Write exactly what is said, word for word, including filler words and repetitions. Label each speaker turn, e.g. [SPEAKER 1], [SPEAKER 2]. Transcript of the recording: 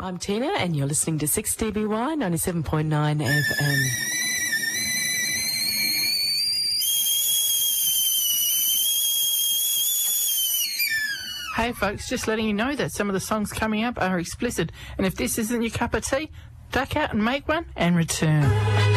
[SPEAKER 1] I'm Tina, and you're listening to six D B Y ninety-seven point nine F M.
[SPEAKER 2] Hey folks, just letting you know that some of the songs coming up are explicit, and if this isn't your cup of tea, duck out and make one and return.